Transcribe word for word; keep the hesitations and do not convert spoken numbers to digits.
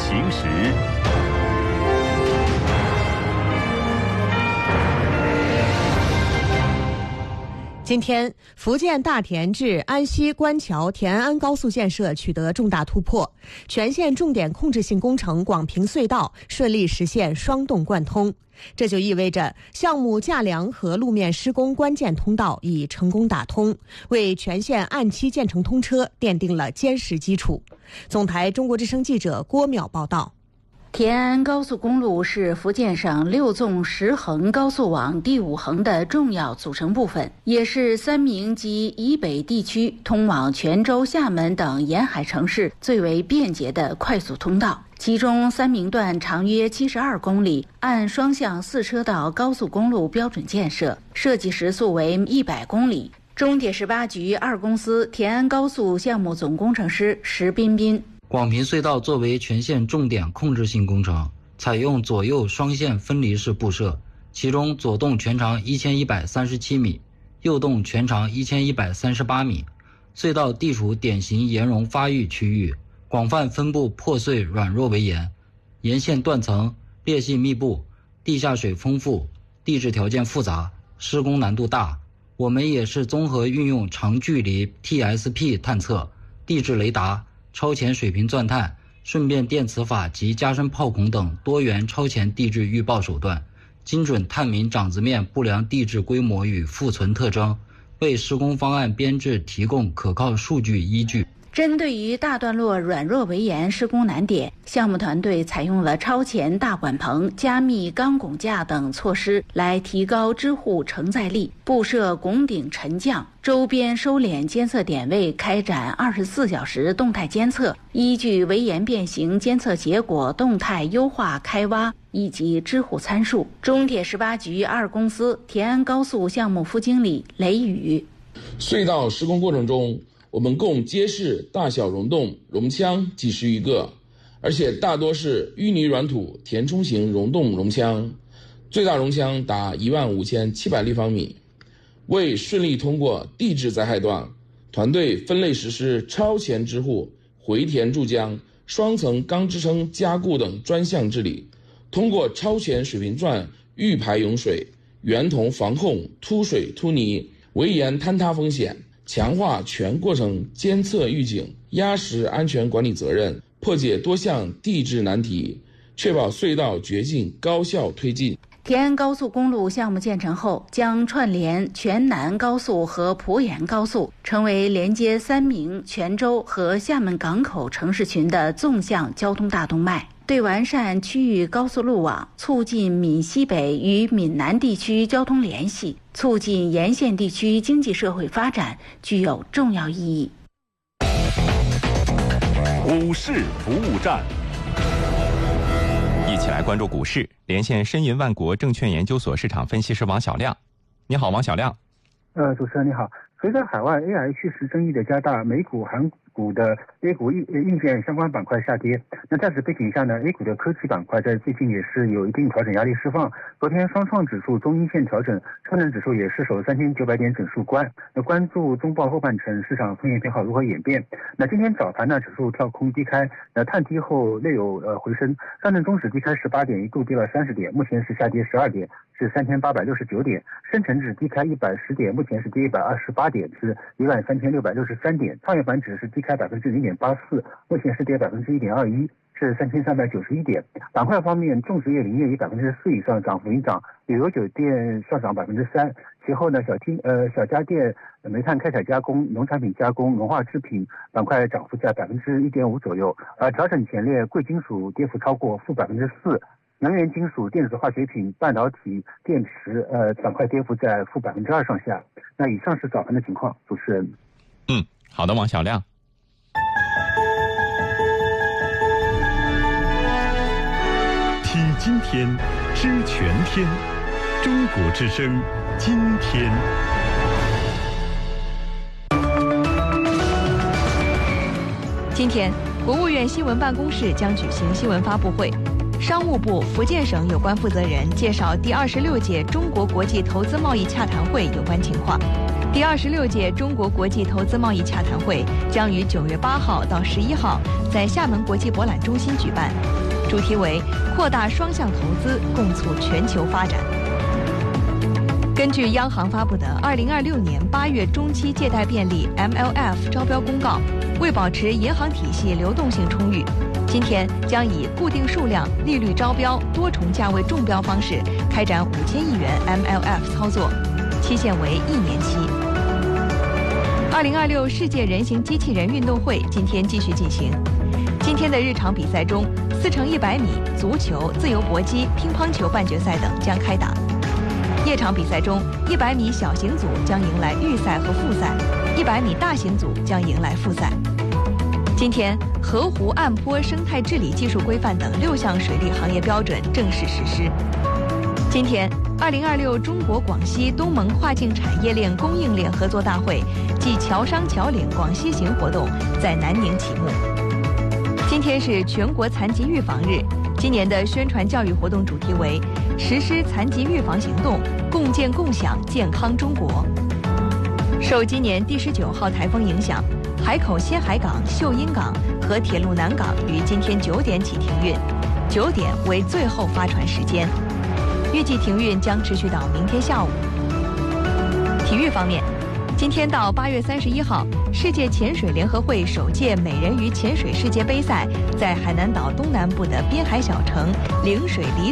行时。 今天，福建大田至安溪官桥田安高速建设取得重大突破，全线重点控制性工程广平隧道顺利实现双洞贯通。这就意味着项目架梁和路面施工关键通道已成功打通，为全线按期建成通车奠定了坚实基础。总台中国之声记者郭淼报道。 田安高速公路是福建省六纵十横高速网第五横的重要组成部分，也是三明及以北地区通往泉州、厦门等沿海城市最为便捷的快速通道。其中三明段长约七十二公里，按双向四车道高速公路标准建设，设计时速为一百公里。中铁十八局二公司田安高速项目总工程师石彬彬。 广平隧道作为全线重点控制性工程，采用左右双线分离式布设，其中左洞全长一千一百三十七米，右洞全长一千一百三十八米。隧道地处典型岩溶发育区域，广泛分布破碎软弱围岩，沿线断层裂隙密布，地下水丰富，地质条件复杂，施工难度大。我们也是综合运用长距离 T S P 探测、地质雷达、超前水平钻探、顺变电磁法及加深炮孔等多元超前地质预报手段，精准探明掌子面不良地质规模与复存特征，为施工方案编制提供可靠数据依据。 针对于大段落软弱围岩施工难点，项目团队采用了超前大管棚、加密钢拱架等措施来提高支护承载力，布设拱顶沉降，周边收敛监测点位开展二十四小时动态监测，依据围岩变形监测结果动态优化开挖以及支护参数。中铁十八局二公司田安高速项目副经理雷宇。 隧道施工过程中，我们共揭示大小溶洞、溶腔几十余个，而且大多是淤泥软土填充型溶洞溶腔，最大溶腔达一万五千七百立方米。为顺利通过地质灾害段，团队分类实施超前支护、回填注浆、双层钢支撑加固等专项治理，通过超前水平钻预排涌水、圆筒防控突水突泥、围岩坍塌风险，强化全过程监测预警，压实安全管理责任，破解多项地质难题，确保隧道掘进高效推进。 田安高速公路项目建成后，将串联全南高速和蒲盐高速，成为连接三明、泉州和厦门港口城市群的纵向交通大动脉，对完善区域高速路网、促进闽西北与闽南地区交通联系、促进沿线地区经济社会发展具有重要意义。 股市服务站， 一起来关注股市，连线申银万国证券研究所市场分析师王小亮。你好，王小亮。 呃，主持人你好。随着海外 A I 趋势争议的加大，美股、韩股的 A 股硬硬件相关板块下跌。那在此背景下呢 ，A 股的科技板块在最近也是有一定调整压力释放。昨天双创指数中阴线调整，上证指数也失守三千九百点整数关。那关注中报后半程市场风险偏好如何演变。那今天早盘呢，指数跳空低开，那探低后略有呃回升。上证综指低开十八点，一度跌了三十点，目前是下跌十二点，是三千八百六十九点。深成指低开一百十点，目前是跌一百二十八点，是一万三千六百六十三点。创业板指是低开百分之零点八四，目前是跌百分之一点二一，是三千三百九十一点。板块方面，种植业、林业以百分之四以上涨幅领涨，旅游酒店上涨百分之三。其后呢，小厅呃小家电、煤炭开采加工、农产品加工、农化制品板块涨幅在百分之一点五左右。呃，调整前列贵金属跌幅超过负百分之四。能源金属、电子化学品、半导体、电池，呃，板块跌幅在负百分之二上下。那以上是早盘的情况，主持人。 嗯，好的，王小亮。 听今天，知全天，中国之声，今天。 今天，国务院新闻办公室将举行新闻发布会。商务部、福建省有关负责人介绍第二十六届中国国际投资贸易洽谈会有关情况。 第二十六届中国国际投资贸易洽谈会将于九月八号到十一号在厦门国际博览中心举办，主题为扩大双向投资，共促全球发展。根据央行发布的二零二六年八月中期借贷便利 M L F 招标公告，为保持银行体系流动性充裕，今天将以固定数量、利率招标、多重价位中标方式开展五千亿元 M L F 操作，期限为一年期。二零二六世界人形机器人运动会今天继续进行。今天的日常比赛中，四乘一百米、足球、自由搏击、乒乓球半决赛等将开打。夜场比赛中，一百米小型组将迎来预赛和复赛，一百米大型组将迎来复赛。今天，河湖岸坡生态治理技术规范等六项水利行业标准正式实施。今天，二零二六中国广西东盟跨境产业链供应链合作大会暨侨商侨领广西行活动在南宁启幕。今天是全国残疾预防日，今年的宣传教育活动主题为实施残疾预防行动，共建共享健康中国。受今年第十九号台风影响，海口西海港、秀英港和铁路南港于今天九点起停运，九点为最后发船时间，预计停运将持续到明天下午。体育方面，今天到八月三十一号，世界潜水联合会首届美人鱼潜水世界杯赛在海南岛东南部的滨海小城陵水里